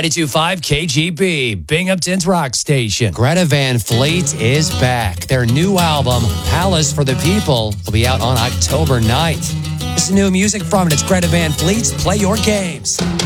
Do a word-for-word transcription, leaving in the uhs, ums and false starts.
ninety-two point five K G B, Binghamton's rock station. Greta Van Fleet is back. Their new album, Palace for the People, will be out on October ninth. This is new music from it. It's Greta Van Fleet's Play Your Games.